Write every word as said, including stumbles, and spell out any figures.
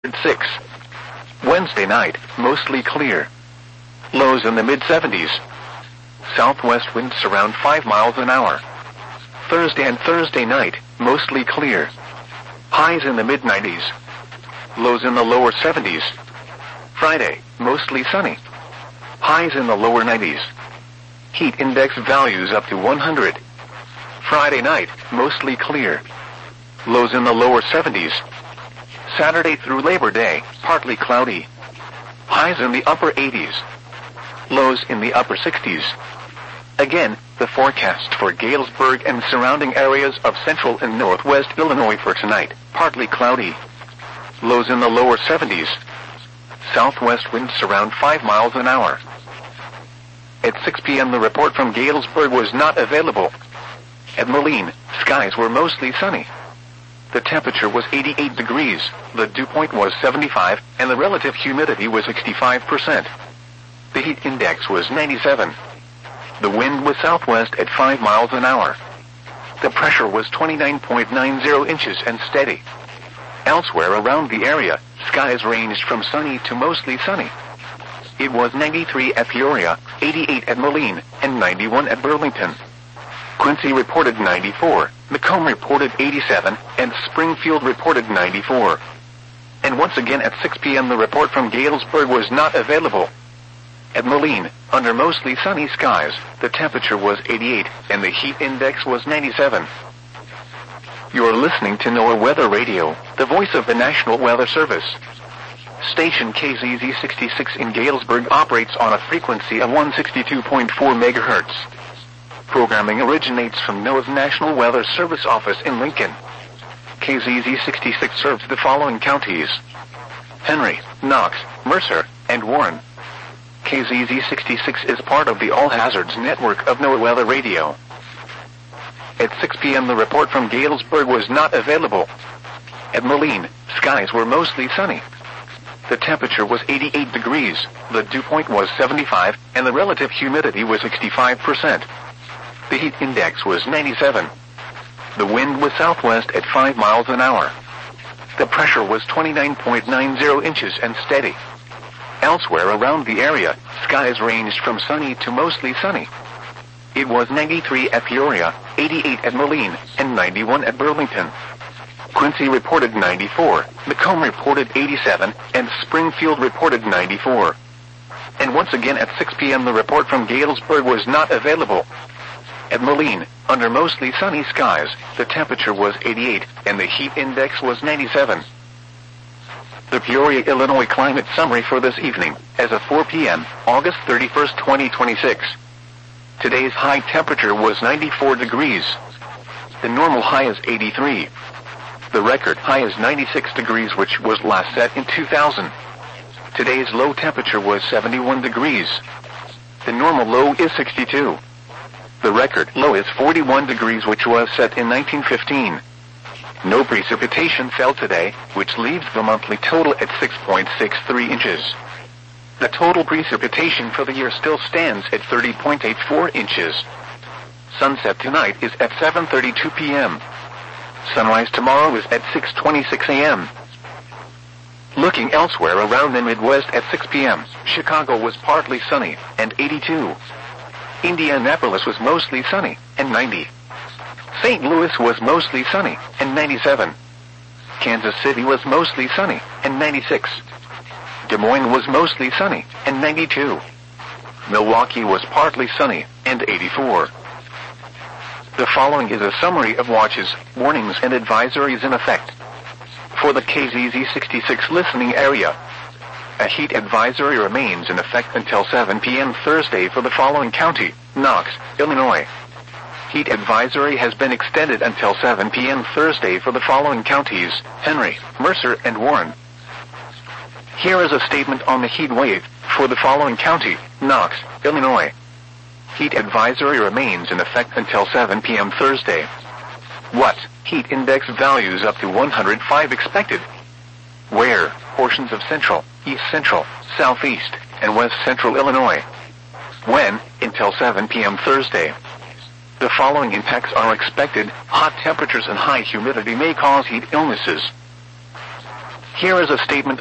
six. Wednesday night, mostly clear. Lows in the mid seventies. Southwest winds around five miles an hour. Thursday and Thursday night, mostly clear. Highs in the mid nineties. Lows in the lower seventies. Friday, mostly sunny. Highs in the lower nineties. Heat index values up to one hundred. Friday night, mostly clear. Lows in the lower seventies. Saturday through Labor Day, partly cloudy. Highs in the upper eighties. Lows in the upper sixties. Again, the forecast for Galesburg and surrounding areas of central and northwest Illinois for tonight, partly cloudy. Lows in the lower seventies. Southwest winds around five miles an hour. At six p.m. the report from Galesburg was not available. At Moline, skies were mostly sunny. The temperature was eighty-eight degrees, the dew point was seventy-five, and the relative humidity was sixty-five percent. The heat index was ninety-seven. The wind was southwest at five miles an hour. The pressure was twenty-nine point nine zero inches and steady. Elsewhere around the area, skies ranged from sunny to mostly sunny. It was ninety-three at Peoria, eighty-eight at Moline, and ninety-one at Burlington. Quincy reported ninety-four, Macomb reported eighty-seven, and Springfield reported ninety-four. And once again at six p.m. the report from Galesburg was not available. At Moline, under mostly sunny skies, the temperature was eighty-eight, and the heat index was ninety-seven. You're listening to NOAA Weather Radio, the voice of the National Weather Service. Station K Z Z sixty-six in Galesburg operates on a frequency of one hundred sixty-two point four megahertz. Programming originates from NOAA's National Weather Service office in Lincoln. K Z Z sixty-six serves the following counties: Henry, Knox, Mercer, and Warren. K Z Z sixty-six is part of the All Hazards network of NOAA Weather Radio. At six p.m. the report from Galesburg was not available. At Moline, skies were mostly sunny. The temperature was eighty-eight degrees, the dew point was seventy-five, and the relative humidity was sixty-five percent. The heat index was ninety-seven. The wind was southwest at five miles an hour. The pressure was twenty-nine point nine zero inches and steady. Elsewhere around the area, skies ranged from sunny to mostly sunny. It was ninety-three at Peoria, eighty-eight at Moline, and ninety-one at Burlington. Quincy reported ninety-four, Macomb reported eighty-seven, and Springfield reported ninety-four. And once again at six p.m. the report from Galesburg was not available. At Moline, under mostly sunny skies, the temperature was eighty-eight, and the heat index was ninety-seven. The Peoria, Illinois climate summary for this evening, as of four p.m., August thirty-first, twenty twenty-six. Today's high temperature was ninety-four degrees. The normal high is eighty-three. The record high is ninety-six degrees, which was last set in two thousand. Today's low temperature was seventy-one degrees. The normal low is sixty-two. The record low is forty-one degrees, which was set in nineteen fifteen. No precipitation fell today, which leaves the monthly total at six point six three inches. The total precipitation for the year still stands at thirty point eight four inches. Sunset tonight is at seven thirty-two p.m. Sunrise tomorrow is at six twenty-six a.m. Looking elsewhere around the Midwest at six p.m., Chicago was partly sunny, and eighty-two. Indianapolis was mostly sunny, and ninety. Saint Louis was mostly sunny, and ninety-seven. Kansas City was mostly sunny, and ninety-six. Des Moines was mostly sunny, and ninety-two. Milwaukee was partly sunny, and eighty-four. The following is a summary of watches, warnings, and advisories in effect. For the K Z Z sixty-six listening area, a heat advisory remains in effect until seven p.m. Thursday for the following county: Knox, Illinois. Heat advisory has been extended until seven p.m. Thursday for the following counties: Henry, Mercer, and Warren. Here is a statement on the heat wave for the following county: Knox, Illinois. Heat advisory remains in effect until seven p.m. Thursday. What? Heat index values up to one hundred five expected. Where? Portions of central, east central, southeast, and west central Illinois. When? Until seven p.m. Thursday. The following impacts are expected: hot temperatures and high humidity may cause heat illnesses. Here is a statement